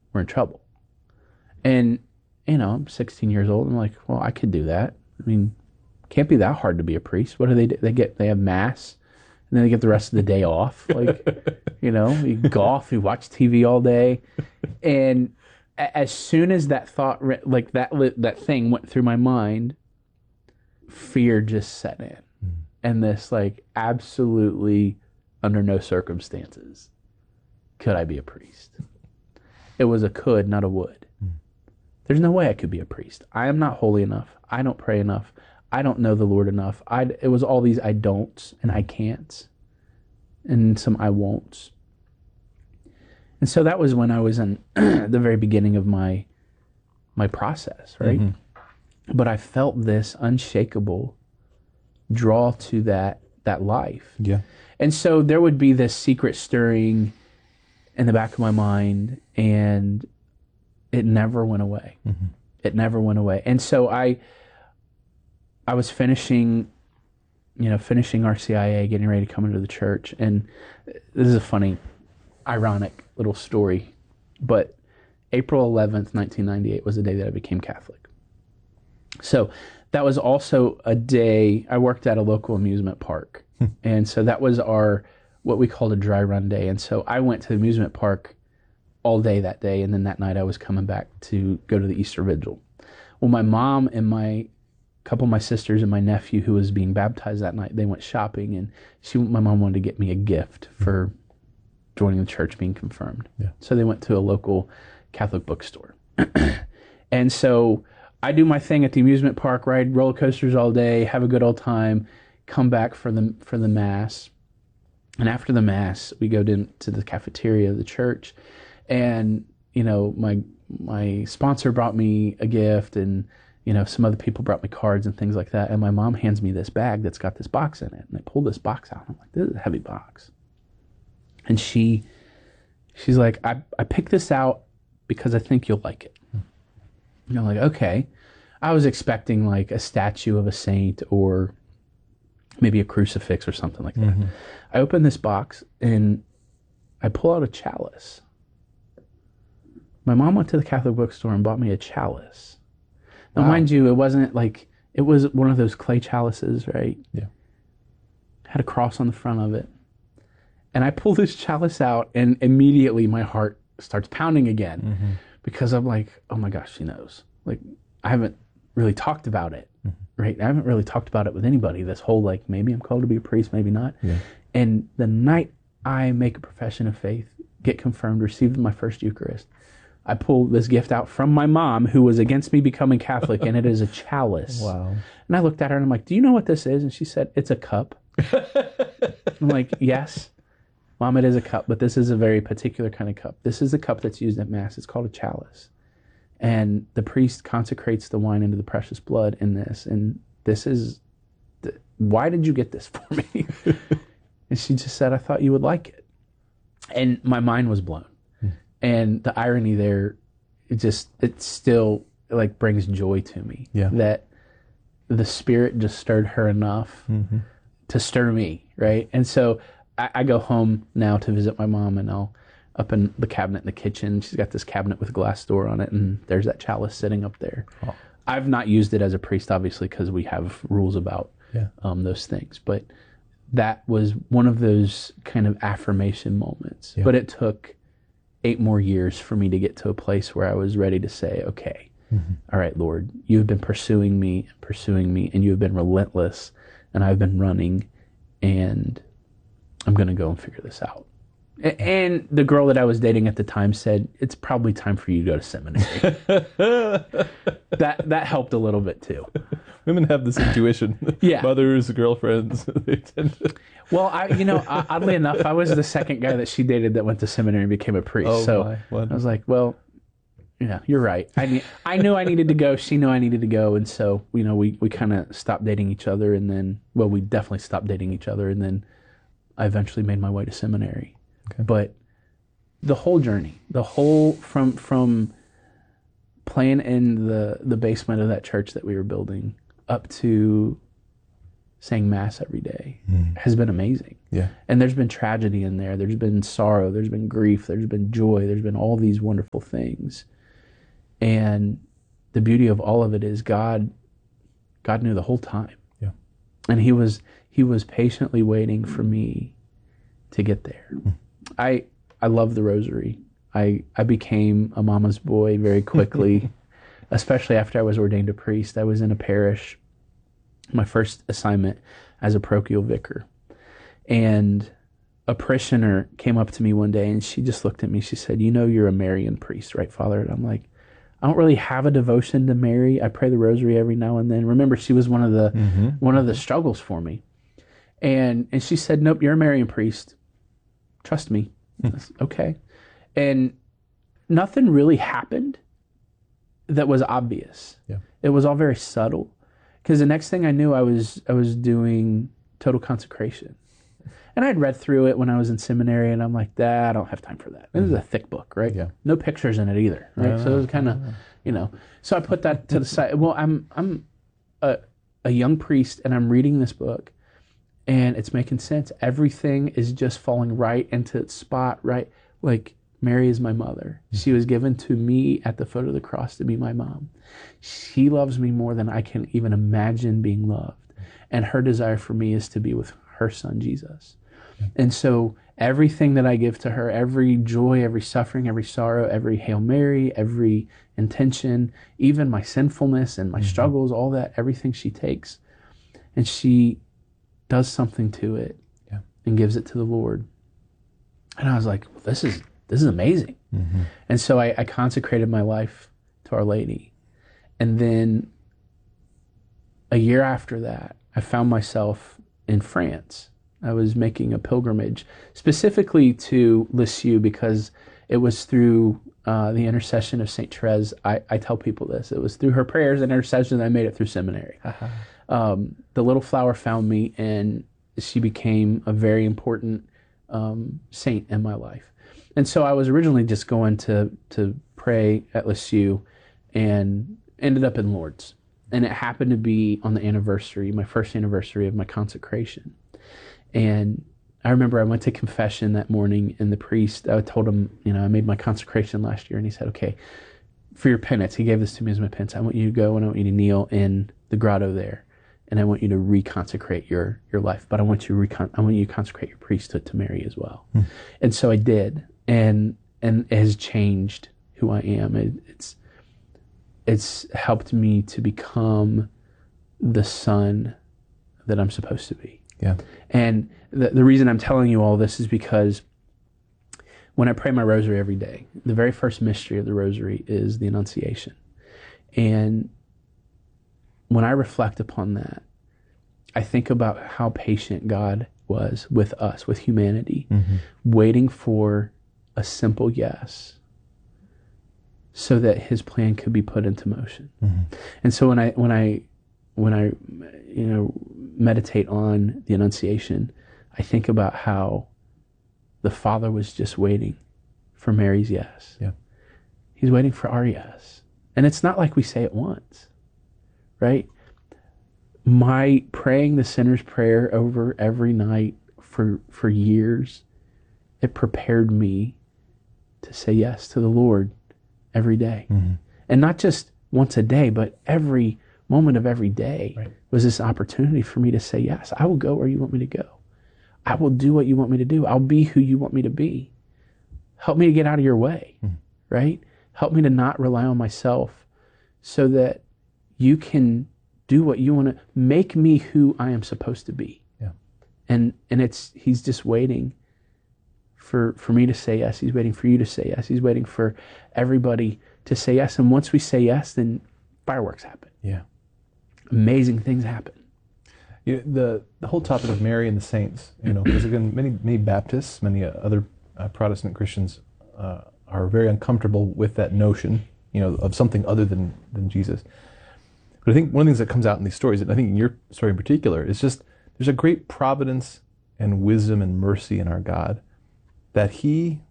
we're in trouble. And, I'm 16 years old. I'm like, well, I could do that. I mean, can't be that hard to be a priest. What do they do? They have mass, and then they get the rest of the day off. Like, you golf, you watch TV all day. And as soon as that thought, like that thing went through my mind, fear just set in. And this, like, absolutely under no circumstances could I be a priest. It was a could, not a would. There's no way I could be a priest. I am not holy enough. I don't pray enough. I don't know the Lord enough. It was all these I don'ts and I can'ts and some I won'ts. And so that was when I was in the very beginning of my process, right? But I felt this unshakable draw to that life. Yeah. And so there would be this secret stirring in the back of my mind, and it never went away. It never went away. And so I was finishing RCIA, getting ready to come into the church. And this is a funny, ironic little story, but April 11th, 1998 was the day that I became Catholic. So that was also a day I worked at a local amusement park. And so that was what we called a dry run day. And so I went to the amusement park all day that day. And then that night I was coming back to go to the Easter Vigil. Well, my mom and a couple of my sisters and my nephew who was being baptized that night, they went shopping, and my mom wanted to get me a gift for joining the church, being confirmed. Yeah. So they went to a local Catholic bookstore. And so I do my thing at the amusement park, ride roller coasters all day, have a good old time, come back for the Mass. And after the Mass, we go to the cafeteria of the church. And, my sponsor brought me a gift, and, some other people brought me cards and things like that. And my mom hands me this bag that's got this box in it. And I pull this box out. I'm like, this is a heavy box. And she's like, I picked this out because I think you'll like it. And I'm like, okay. I was expecting like a statue of a saint or maybe a crucifix or something like that. I open this box and I pull out a chalice. My mom went to the Catholic bookstore and bought me a chalice. Now, mind you, it wasn't like, it was one of those clay chalices, right? Yeah. Had a cross on the front of it. And I pull this chalice out, and immediately my heart starts pounding again because I'm like, oh my gosh, she knows. Like, I haven't really talked about it, right? I haven't really talked about it with anybody. This whole, like, maybe I'm called to be a priest, maybe not. Yeah. And the night I make a profession of faith, get confirmed, receive my first Eucharist, I pull this gift out from my mom, who was against me becoming Catholic, and it is a chalice. Wow. And I looked at her and I'm like, do you know what this is? And she said, it's a cup. I'm like, yes, Mom, it is a cup, but this is a very particular kind of cup. This is the cup that's used at Mass. It's called a chalice. And the priest consecrates the wine into the precious blood in this. And this is, why did you get this for me? And she just said, I thought you would like it. And my mind was blown. And the irony there, it still like brings joy to me. Yeah. That the Spirit just stirred her enough to stir me, right? And so I go home now to visit my mom, and I'll up in the cabinet in the kitchen. She's got this cabinet with a glass door on it, and there's that chalice sitting up there. Oh. I've not used it as a priest, obviously, because we have rules about those things. But that was one of those kind of affirmation moments. Yeah. But it took 8 more years for me to get to a place where I was ready to say, okay, all right, Lord, you've been pursuing me, and you have been relentless, and I've been running, and I'm going to go and figure this out. And the girl that I was dating at the time said, it's probably time for you to go to seminary. That helped a little bit too. Women have this intuition. Yeah. Mothers, girlfriends, they tend to... Well, oddly enough, I was the second guy that she dated that went to seminary and became a priest. Oh, so my. I was like, well, yeah, you're right. I knew I needed to go. She knew I needed to go. And so, we kind of stopped dating each other. And then, we definitely stopped dating each other. And then I eventually made my way to seminary. Okay. But the whole journey, from playing in the basement of that church that we were building up to saying Mass every day has been amazing. Yeah. And there's been tragedy in there. There's been sorrow. There's been grief. There's been joy. There's been all these wonderful things. And the beauty of all of it is God knew the whole time. Yeah. And he was patiently waiting for me to get there. I love the rosary. I became a mama's boy very quickly, especially after I was ordained a priest. I was in a parish, my first assignment as a parochial vicar. And a parishioner came up to me one day and she just looked at me. She said, "You know you're a Marian priest, right, Father?" And I'm like, "I don't really have a devotion to Mary. I pray the rosary every now and then." Remember, she was one of the struggles for me. And she said, "Nope, you're a Marian priest. Trust me." I said, okay. And nothing really happened that was obvious. Yeah. It was all very subtle. Because the next thing I knew, I was doing total consecration. And I'd read through it when I was in seminary, and I'm like, I don't have time for that. This is a thick book, right? Yeah. No pictures in it either, right? So it was kind of, So I put that to the side. Well, I'm a young priest, and I'm reading this book, and it's making sense. Everything is just falling right into its spot, right? Like, Mary is my mother. She was given to me at the foot of the cross to be my mom. She loves me more than I can even imagine being loved. And her desire for me is to be with her son, Jesus. And so everything that I give to her, every joy, every suffering, every sorrow, every Hail Mary, every intention, even my sinfulness and my struggles, all that, everything she takes, and she does something to it and gives it to the Lord. And I was like, well, this is amazing. And so I consecrated my life to Our Lady. And then a year after that, I found myself in France. I was making a pilgrimage specifically to Lisieux because it was through the intercession of St. Therese. I tell people this. It was through her prayers and intercession that I made it through seminary. The little flower found me, and she became a very important saint in my life. And so I was originally just going to pray at Lisieux and ended up in Lourdes. And it happened to be on the anniversary, my first anniversary of my consecration. And I remember I went to confession that morning, and the priest, I told him, I made my consecration last year, and he said, "Okay, for your penance," he gave this to me as my penance, "I want you to go and I want you to kneel in the grotto there, and I want you to reconsecrate your life, but I want you to consecrate your priesthood to Mary as well." And so I did, and it has changed who I am. It's helped me to become the son that I'm supposed to be. Yeah. And the reason I'm telling you all this is because when I pray my rosary every day, the very first mystery of the rosary is the Annunciation. And when I reflect upon that, I think about how patient God was with us, with humanity, waiting for a simple yes so that his plan could be put into motion. And so when I meditate on the Annunciation, I think about how the Father was just waiting for Mary's yes. Yeah. He's waiting for our yes. And it's not like we say it once, right? My praying the sinner's prayer over every night for years, it prepared me to say yes to the Lord every day. And not just once a day, but every moment of every day was this opportunity for me to say, yes, I will go where you want me to go. I will do what you want me to do. I'll be who you want me to be. Help me to get out of your way, right? Help me to not rely on myself so that you can do what you want to, make me who I am supposed to be. Yeah. And he's just waiting for me to say yes. He's waiting for you to say yes. He's waiting for everybody to say yes. And once we say yes, then fireworks happen. Yeah. Amazing things happen. The whole topic of Mary and the saints, because again, many Baptists, many other Protestant Christians are very uncomfortable with that notion, of something other than Jesus. But I think one of the things that comes out in these stories, and I think in your story in particular, is just there's a great providence and wisdom and mercy in our God that He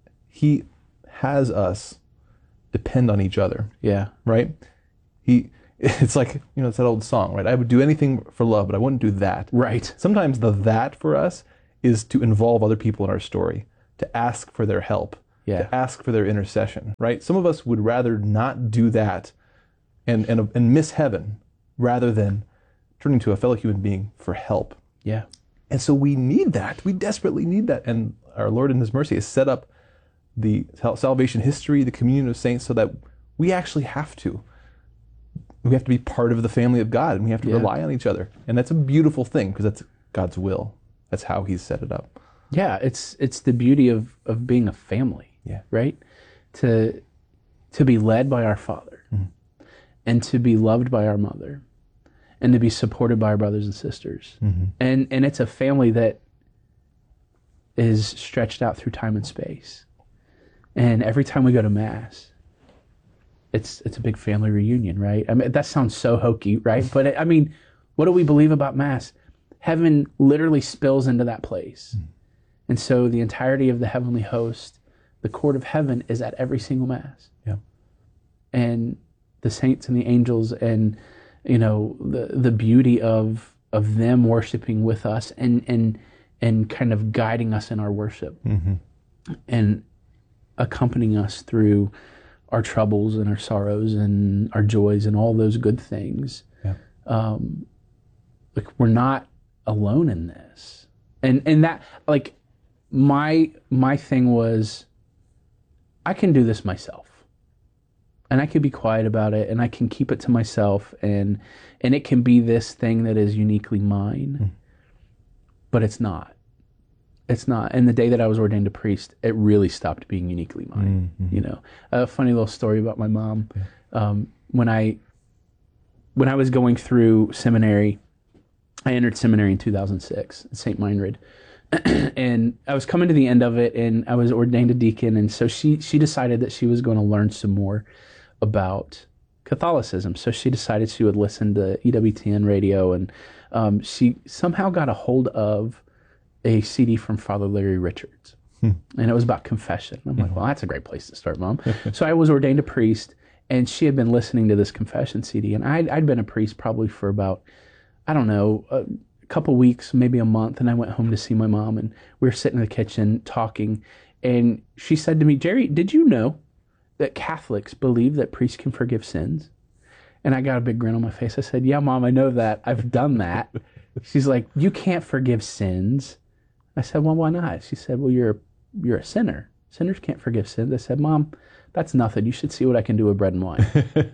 has us depend on each other. Yeah. Right? He it's like, it's that old song, right? I would do anything for love, but I wouldn't do that. Right. Sometimes the that for us is to involve other people in our story, to ask for their help, Yeah. to ask for their intercession, right? Some of us would rather not do that and miss heaven rather than turning to a fellow human being for help. Yeah. And so we need that. We desperately need that. And our Lord in His mercy has set up the salvation history, the communion of saints, so that we actually have to. We have to be part of the family of God, and we have to rely on each other. And that's a beautiful thing, because that's God's will. That's how He's set it up. Yeah, it's the beauty of being a family. Yeah. Right? To be led by our Father, and to be loved by our mother, and to be supported by our brothers and sisters. And it's a family that is stretched out through time and space. And every time we go to Mass, it's a big family reunion, right? I mean, that sounds so hokey, right? But what do we believe about Mass? Heaven literally spills into that place. And so the entirety of the heavenly host, the court of heaven, is at every single Mass. Yeah. And the saints and the angels, and the beauty of them worshiping with us and kind of guiding us in our worship, and accompanying us through our troubles and our sorrows and our joys and all those good things. Yeah. Like, we're not alone in this. And that, like, my thing was, I can do this myself. And I can be quiet about it, and I can keep it to myself, and it can be this thing that is uniquely mine. But it's not. It's not. And the day that I was ordained a priest, it really stopped being uniquely mine. A funny little story about my mom. When I was going through seminary, I entered seminary in 2006 at St. Meinrad. And I was coming to the end of it, and I was ordained a deacon. And so she decided that she was going to learn some more about Catholicism. So she decided she would listen to EWTN radio, and she somehow got a hold of a CD from Father Larry Richards. And it was about confession. I'm like, well, that's a great place to start, Mom. So I was ordained a priest, and she had been listening to this confession CD. And I'd been a priest probably for about, I don't know, a couple weeks, maybe a month. And I went home to see my mom, and we were sitting in the kitchen talking. And she said to me, Jerry, did you know that Catholics believe that priests can forgive sins? And I got a big grin on my face. I said, yeah, Mom, I know that. I've done that. She's like, you can't forgive sins. I said, well, why not? She said, well, you're a sinner. Sinners can't forgive sins. I said, Mom, that's nothing. You should see what I can do with bread and wine.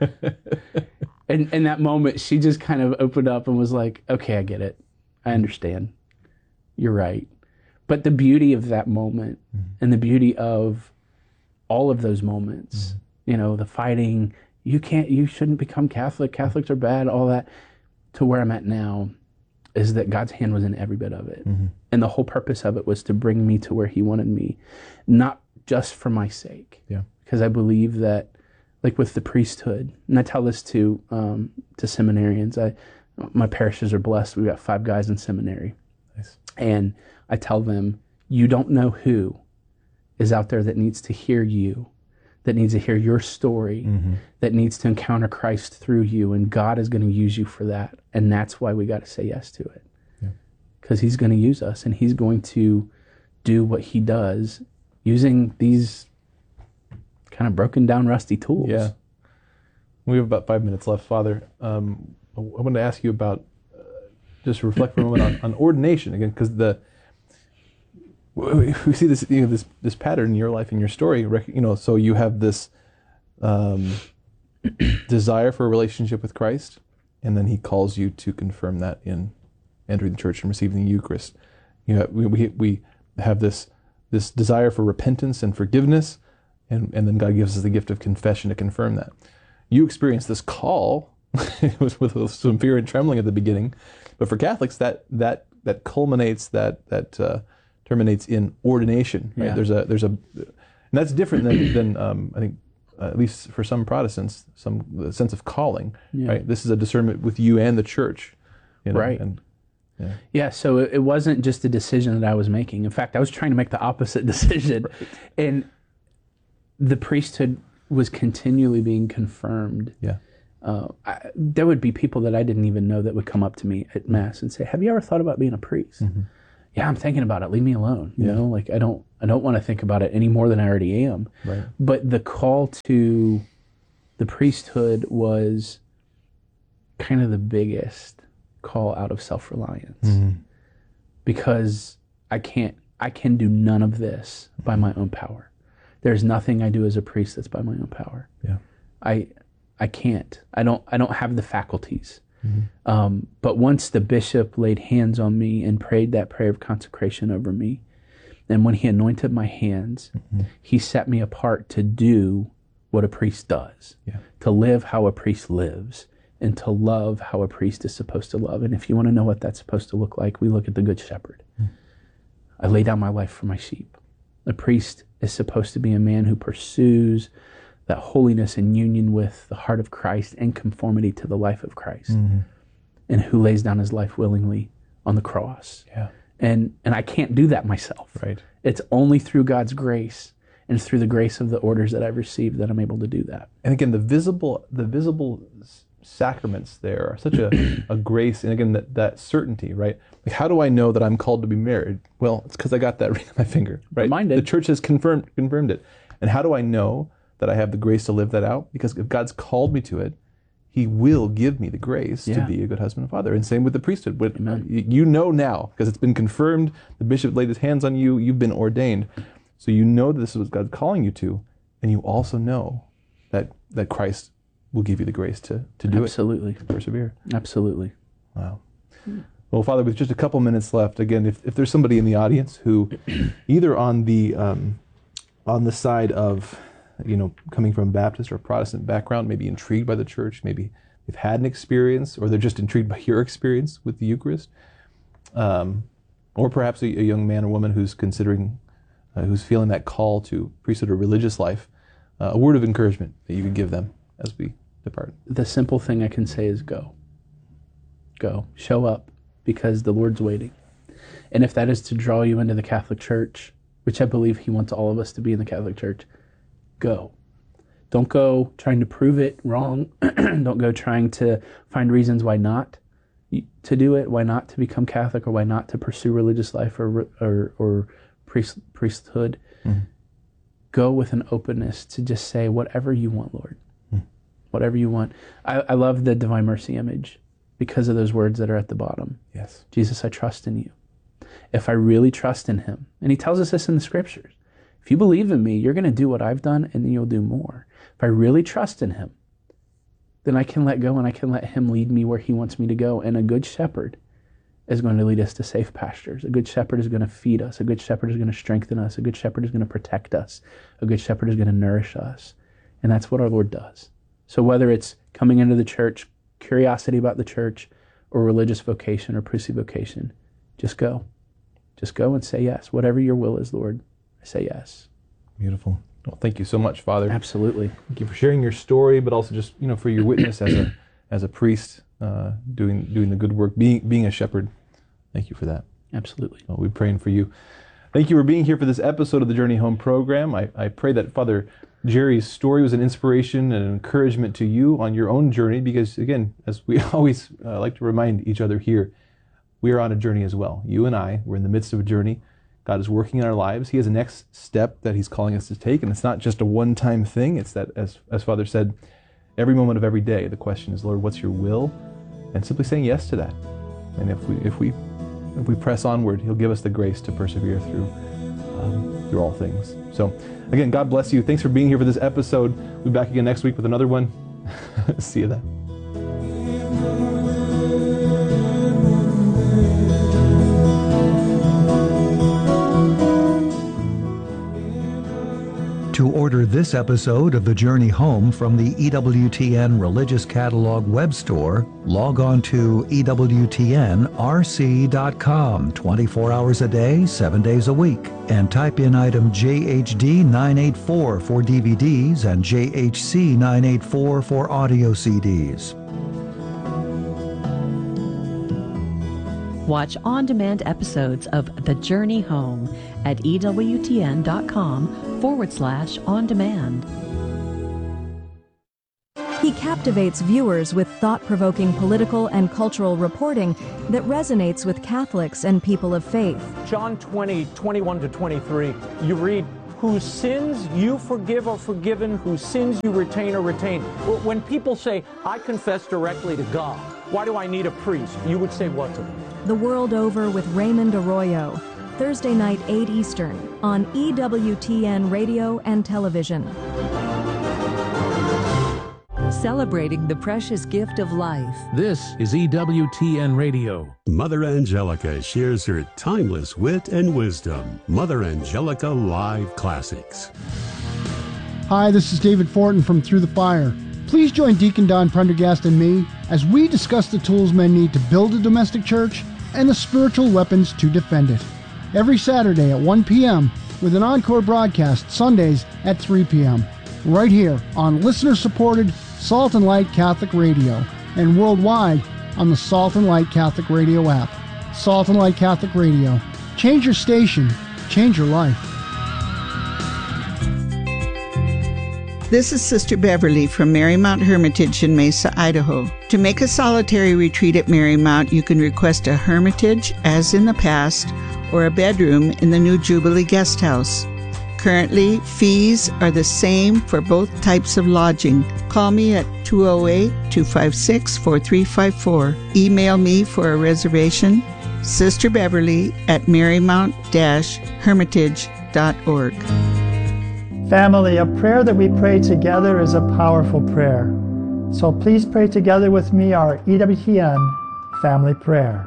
And in that moment, she just kind of opened up and was like, okay, I get it. I understand. You're right. But the beauty of that moment, and the beauty of all of those moments, the fighting, you shouldn't become Catholic. Catholics are bad, all that, to where I'm at now, is that God's hand was in every bit of it. And the whole purpose of it was to bring me to where He wanted me, not just for my sake. Yeah. Because I believe that, like with the priesthood, and I tell this to seminarians, my parishes are blessed. We've got 5 guys in seminary. Nice. And I tell them, you don't know who is out there that needs to hear you, that needs to hear your story, that needs to encounter Christ through you, and God is going to use you for that. And that's why we got to say yes to it. Because He's going to use us, and He's going to do what He does using these kind of broken down, rusty tools. Yeah. We have about 5 minutes left, Father. I wanted to ask you about, just reflect for a moment on ordination again, because we see this, this pattern in your life, in your story. So you have this desire for a relationship with Christ, and then He calls you to confirm that in entering the church and receiving the Eucharist. We have this desire for repentance and forgiveness, and then God gives us the gift of confession to confirm that. You experience this call. It was with some fear and trembling at the beginning, but for Catholics, that culminates, that terminates in ordination. Right? Yeah. And that's different than I think, at least for some Protestants, the sense of calling. Yeah. Right? This is a discernment with you and the church. Right. Yeah, so it wasn't just a decision that I was making. In fact, I was trying to make the opposite decision. Right. And the priesthood was continually being confirmed. Yeah. There would be people that I didn't even know that would come up to me at Mass and say, "Have you ever thought about being a priest?" Yeah, I'm thinking about it. Leave me alone. You know, like I don't want to think about it any more than I already am. Right. But the call to the priesthood was kind of the biggest call out of self-reliance, because I can do none of this by my own power. There's nothing I do as a priest that's by my own power. Yeah. I can't. I don't have the faculties. But once the bishop laid hands on me and prayed that prayer of consecration over me, and when he anointed my hands, he set me apart to do what a priest does, to live how a priest lives, and to love how a priest is supposed to love. And if you want to know what that's supposed to look like, we look at the Good Shepherd. I lay down my life for my sheep. A priest is supposed to be a man who pursues that holiness and union with the heart of Christ and conformity to the life of Christ, and who lays down his life willingly on the cross. Yeah. And I can't do that myself. Right. It's only through God's grace and through the grace of the orders that I've received that I'm able to do that. And again, the visible sacraments there are such a grace, and again, that certainty, right? Like, how do I know that I'm called to be married? Well, it's because I got that ring on my finger, right? Mine did. The church has confirmed it. And how do I know that I have the grace to live that out? Because if God's called me to it, he will give me the grace to be a good husband and father. And same with the priesthood. You know now, because it's been confirmed, the bishop laid his hands on you, you've been ordained. So you know that this is what God's calling you to, and you also know that Christ will give you the grace to do Absolutely. it. To persevere. Absolutely. Wow. Well, Father, with just a couple minutes left, again, if there's somebody in the audience who either on the side of, coming from a Baptist or Protestant background, maybe intrigued by the church, maybe they've had an experience, or they're just intrigued by your experience with the Eucharist, or perhaps a young man or woman who's considering, who's feeling that call to priesthood or religious life, a word of encouragement that you could give them as we depart. The simple thing I can say is go. Go. Show up, because the Lord's waiting. And if that is to draw you into the Catholic Church, which I believe he wants all of us to be in the Catholic Church, go. Don't go trying to prove it wrong. Don't go trying to find reasons why not to do it, why not to become Catholic, or why not to pursue religious life or priesthood. Go with an openness to just say whatever you want, Lord. Whatever you want. I love the Divine Mercy image because of those words that are at the bottom. Yes. Jesus, I trust in you. If I really trust in him, and he tells us this in the scriptures, if you believe in me, you're going to do what I've done, and then you'll do more. If I really trust in him, then I can let go, and I can let him lead me where he wants me to go. And a good shepherd is going to lead us to safe pastures. A good shepherd is going to feed us. A good shepherd is going to strengthen us. A good shepherd is going to protect us. A good shepherd is going to nourish us. And that's what our Lord does. So whether it's coming into the church, curiosity about the church, or religious vocation or priestly vocation, just go. Just go and say yes. Whatever your will is, Lord, I say yes. Beautiful. Well, thank you so much, Father. Absolutely. Thank you for sharing your story, but also just for your witness as a priest, doing the good work, being a shepherd. Thank you for that. Absolutely. Well, we're praying for you. Thank you for being here for this episode of the Journey Home program. I pray that Father Jerry's story was an inspiration and an encouragement to you on your own journey, because again, as we always like to remind each other here, we are on a journey as well. You and I, we're in the midst of a journey. God is working in our lives. He has a next step that he's calling us to take, and it's not just a one-time thing. It's that, as Father said, every moment of every day, the question is, Lord, what's your will? And simply saying yes to that. And if we press onward, he'll give us the grace to persevere through all things. So again, God bless you. Thanks for being here for this episode. We'll be back again next week with another one. See you then. To order this episode of The Journey Home from the EWTN Religious Catalog web store, log on to EWTNRC.com 24 hours a day, 7 days a week, and type in item JHD 984 for DVDs and JHC 984 for audio CDs. Watch on-demand episodes of The Journey Home at EWTN.com/on-demand. He He captivates viewers with thought-provoking political and cultural reporting that resonates with Catholics and people of faith. John 20, 21 to 23, you read, whose sins you forgive are forgiven, whose sins you retain are retained. When people say, I confess directly to God, why do I need a priest? You would say what to them? The World Over with Raymond Arroyo, Thursday night, 8 Eastern, on EWTN Radio and Television. Celebrating the precious gift of life. This is EWTN Radio. Mother Angelica shares her timeless wit and wisdom. Mother Angelica Live Classics. Hi, this is David Fortin from Through the Fire. Please join Deacon Don Prendergast and me as we discuss the tools men need to build a domestic church and the spiritual weapons to defend it. Every Saturday at 1 p.m. with an encore broadcast Sundays at 3 p.m. right here on listener-supported Salt and Light Catholic Radio and worldwide on the Salt and Light Catholic Radio app. Salt and Light Catholic Radio. Change your station, change your life. This is Sister Beverly from Marymount Hermitage in Mesa, Idaho. To make a solitary retreat at Marymount, you can request a hermitage, as in the past, or a bedroom in the new Jubilee Guest House. Currently, fees are the same for both types of lodging. Call me at 208-256-4354. Email me for a reservation, sisterbeverly@marymount-hermitage.org. Family, a prayer that we pray together is a powerful prayer. So please pray together with me our EWTN family prayer.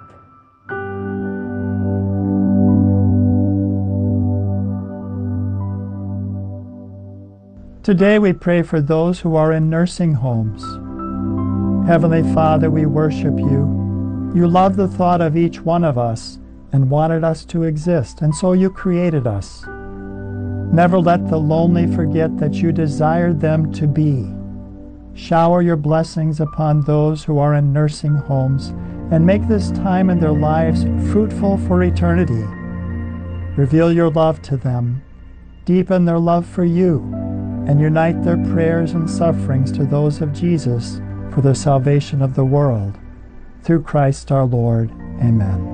Today we pray for those who are in nursing homes. Heavenly Father, we worship you. You love the thought of each one of us and wanted us to exist, and so you created us. Never let the lonely forget that you desired them to be. Shower your blessings upon those who are in nursing homes and make this time in their lives fruitful for eternity. Reveal your love to them, deepen their love for you, and unite their prayers and sufferings to those of Jesus for the salvation of the world. Through Christ our Lord. Amen.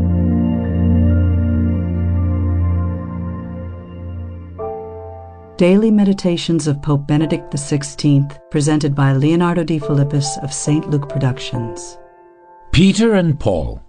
Daily Meditations of Pope Benedict XVI, presented by Leonardo de Philippis of St. Luke Productions. Peter and Paul.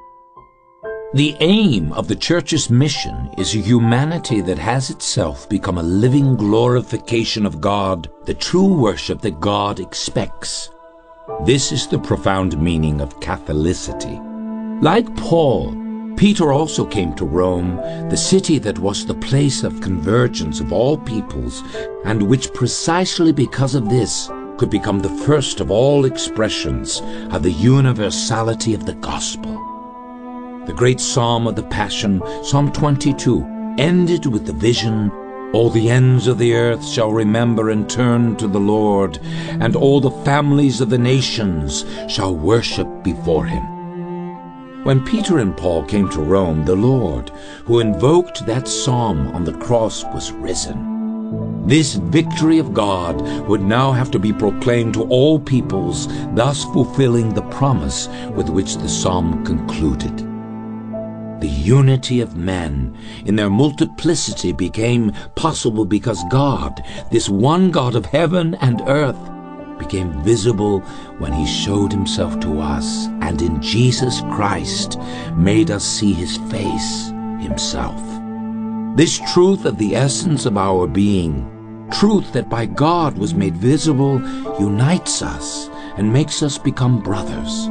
The aim of the Church's mission is a humanity that has itself become a living glorification of God, the true worship that God expects. This is the profound meaning of Catholicity. Like Paul, Peter also came to Rome, the city that was the place of convergence of all peoples, and which precisely because of this could become the first of all expressions of the universality of the gospel. The great psalm of the Passion, Psalm 22, ended with the vision, all the ends of the earth shall remember and turn to the Lord, and all the families of the nations shall worship before him. When Peter and Paul came to Rome, the Lord, who invoked that psalm on the cross, was risen. This victory of God would now have to be proclaimed to all peoples, thus fulfilling the promise with which the psalm concluded. The unity of men in their multiplicity became possible because God, this one God of heaven and earth, became visible when he showed himself to us, and in Jesus Christ made us see his face, himself. This truth of the essence of our being, truth that by God was made visible, unites us and makes us become brothers.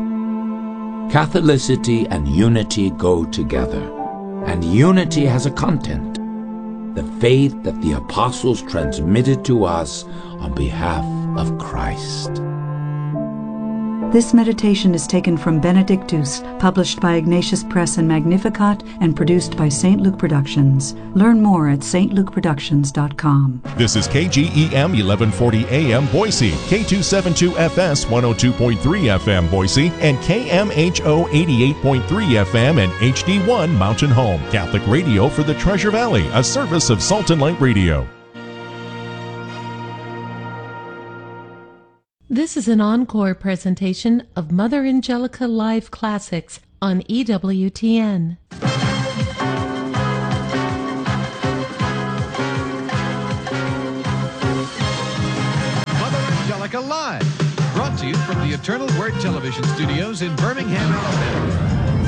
Catholicity and unity go together, and unity has a content, the faith that the apostles transmitted to us on behalf of Christ. This meditation is taken from Benedictus, published by Ignatius Press and Magnificat, and produced by St. Luke Productions. Learn more at stlukeproductions.com. This is KGEM 1140 AM Boise, K272FS 102.3 FM Boise, and KMHO 88.3 FM and HD1 Mountain Home. Catholic radio for the Treasure Valley, a service of Salt and Light Radio. This is an encore presentation of Mother Angelica Live Classics on EWTN. Mother Angelica Live, brought to you from the Eternal Word Television Studios in Birmingham, Alabama.